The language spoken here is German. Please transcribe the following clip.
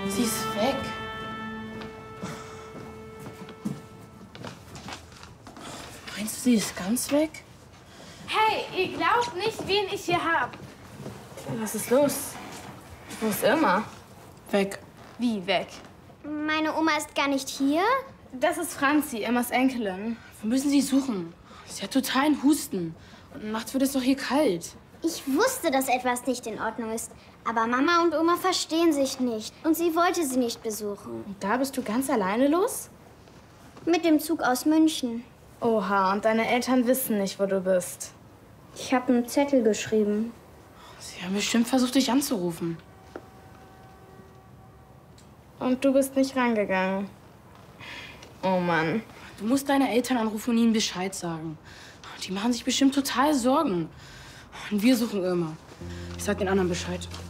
Sie ist weg. Meinst du, sie ist ganz weg? Hey, ihr glaubt nicht, wen ich hier hab. Was ist los? Wo ist Irma? Weg. Wie weg? Meine Oma ist gar nicht hier? Das ist Franzi, Irmas Enkelin. Wir müssen sie suchen. Sie hat totalen Husten. Und nachts wird es doch hier kalt. Ich wusste, dass etwas nicht in Ordnung ist. Aber Mama und Oma verstehen sich nicht. Und sie wollte sie nicht besuchen. Und da bist du ganz alleine los? Mit dem Zug aus München. Oha, und deine Eltern wissen nicht, wo du bist. Ich habe einen Zettel geschrieben. Sie haben bestimmt versucht, dich anzurufen. Und du bist nicht rangegangen. Oh Mann. Du musst deine Eltern anrufen und ihnen Bescheid sagen. Die machen sich bestimmt total Sorgen. Und wir suchen Irma. Ich sag den anderen Bescheid.